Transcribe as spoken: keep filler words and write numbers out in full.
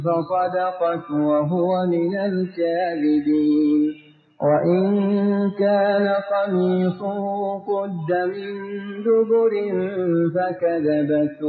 فصدقت وهو من الكاذبين. وإن كان قميصه قد من دبر فكذبت